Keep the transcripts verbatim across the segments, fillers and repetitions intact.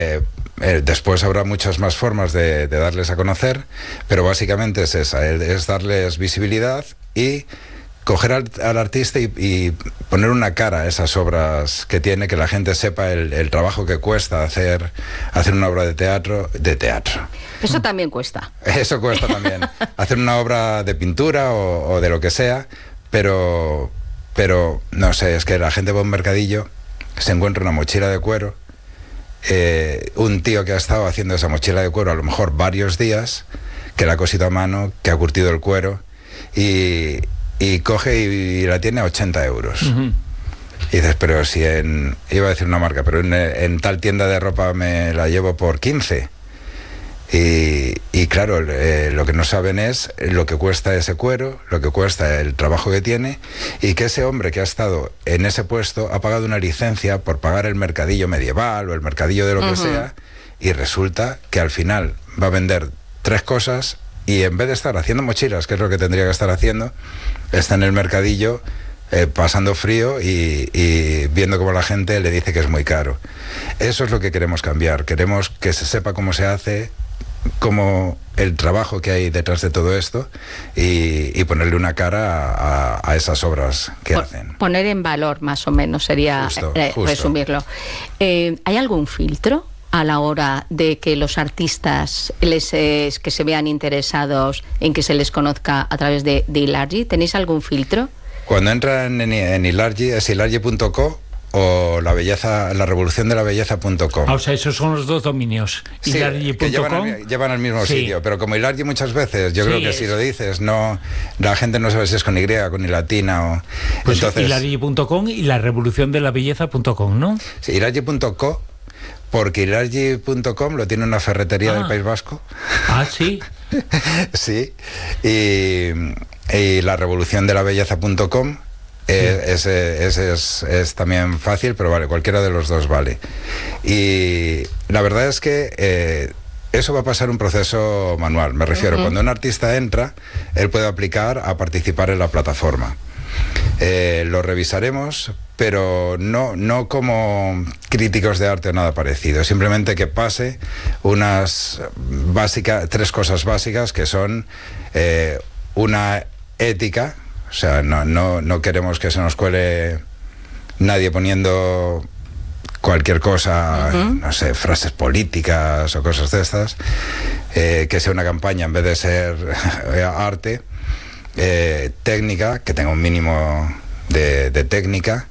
Eh, eh, después habrá muchas más formas de, de darles a conocer, pero básicamente es esa, es darles visibilidad y coger al, al artista y, y poner una cara a esas obras que tiene, que la gente sepa el, el trabajo que cuesta hacer, hacer una obra de teatro, de teatro. Eso también cuesta. Eso cuesta también. Hacer una obra de pintura o, o de lo que sea, pero, pero no sé, es que la gente va a un mercadillo, se encuentra una mochila de cuero, eh, un tío que ha estado haciendo esa mochila de cuero a lo mejor varios días, que la ha cosido a mano, que ha curtido el cuero y, y coge y, y la tiene a ochenta euros. Uh-huh. Y dices, pero si en, iba a decir una marca, pero en, en tal tienda de ropa me la llevo por quince. Y, y claro, eh, lo que no saben es lo que cuesta ese cuero, lo que cuesta el trabajo que tiene, y que ese hombre que ha estado en ese puesto ha pagado una licencia por pagar el mercadillo medieval o el mercadillo de lo uh-huh. que sea, y resulta que al final va a vender tres cosas y en vez de estar haciendo mochilas, que es lo que tendría que estar haciendo, está en el mercadillo eh, pasando frío y, y viendo cómo la gente le dice que es muy caro. Eso es lo que queremos cambiar. Queremos que se sepa cómo se hace, como el trabajo que hay detrás de todo esto y, y ponerle una cara a, a, a esas obras que Por, hacen. Poner en valor, más o menos, sería justo, eh, justo. resumirlo. Eh, ¿Hay algún filtro a la hora de que los artistas les, eh, que se vean interesados en que se les conozca a través de, de Ilargi? ¿Tenéis algún filtro? Cuando entran en, en Ilargi, es ilargi punto co o la belleza, la revolución de la belleza punto com. Ah, o sea, esos son los dos dominios. Sí, que llevan al, llevan al mismo sí. sitio, pero como Ilargi muchas veces, yo sí, creo que es. Si lo dices, no, la gente no sabe si es con Y, con I latina o... Pues entonces, ilargi punto com y la revolución de la belleza punto com, ¿no? Sí, ilargi punto co, porque ilargi punto com lo tiene una ferretería ah. del País Vasco. Ah, sí. Sí, y, y la revolución de la belleza punto com. Eh, sí. Ese, ese es, es también fácil, pero vale, cualquiera de los dos vale. Y la verdad es que eh, eso va a pasar un proceso manual. Me refiero, uh-huh. cuando un artista entra, él puede aplicar a participar en la plataforma. Eh, lo revisaremos, pero no, no como críticos de arte o nada parecido. Simplemente que pase unas básicas, tres cosas básicas que son eh, una ética. O sea, no, no, no queremos que se nos cuele nadie poniendo cualquier cosa, uh-huh. no sé, frases políticas o cosas de estas, eh, que sea una campaña en vez de ser arte, eh, técnica, que tenga un mínimo de, de técnica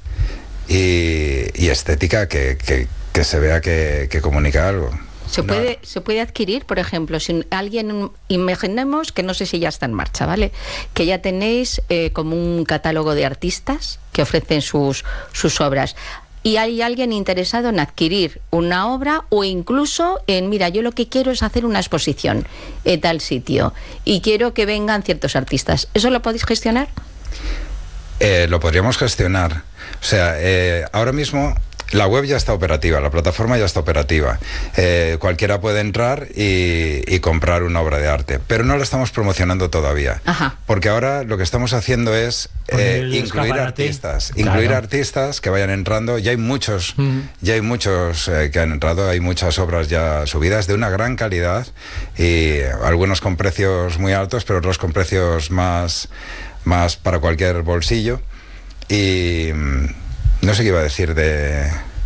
y, y estética, que, que, que se vea que, que comunica algo. Se puede, no. se puede adquirir, por ejemplo, si alguien, imaginemos que no sé si ya está en marcha, ¿vale? Que ya tenéis eh, como un catálogo de artistas que ofrecen sus, sus obras. Y hay alguien interesado en adquirir una obra o incluso en, mira, yo lo que quiero es hacer una exposición en tal sitio y quiero que vengan ciertos artistas. ¿Eso lo podéis gestionar? Eh, lo podríamos gestionar. O sea, eh, ahora mismo... La web ya está operativa, la plataforma ya está operativa. Eh, cualquiera puede entrar y, y comprar una obra de arte, pero no la estamos promocionando todavía. Ajá. Porque ahora lo que estamos haciendo es eh, incluir artistas, claro. incluir artistas que vayan entrando. Ya hay muchos, uh-huh. ya hay muchos eh, que han entrado, hay muchas obras ya subidas de una gran calidad y algunos con precios muy altos, pero otros con precios más, más para cualquier bolsillo. Y no sé qué iba a decir de...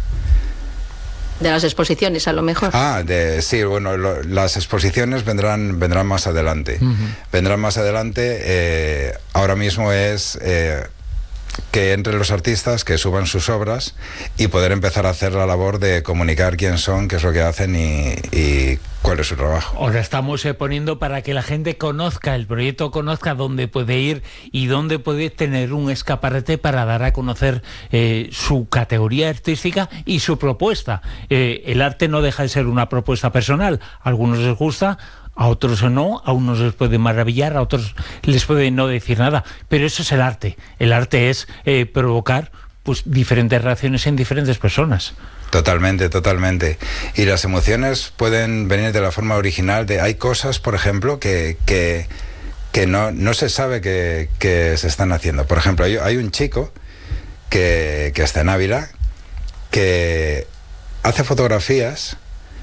De las exposiciones, a lo mejor. Ah, de, sí, bueno, lo, las exposiciones vendrán vendrán más adelante. Uh-huh. Vendrán más adelante. Eh, ahora mismo es eh, que entren los artistas, que suban sus obras y poder empezar a hacer la labor de comunicar quién son, qué es lo que hacen y, y cuál es su trabajo. Ahora estamos eh, poniendo para que la gente conozca el proyecto, conozca dónde puede ir y dónde puede tener un escaparate para dar a conocer eh, su categoría artística y su propuesta. Eh, el arte no deja de ser una propuesta personal. A algunos les gusta, a otros no, a unos les puede maravillar, a otros les puede no decir nada. Pero eso es el arte. El arte es eh, provocar pues diferentes reacciones en diferentes personas. Totalmente, totalmente. Y las emociones pueden venir de la forma original de... Hay cosas, por ejemplo, que, que, que no, no se sabe que, que se están haciendo. Por ejemplo, hay, hay un chico que, que está en Ávila que hace fotografías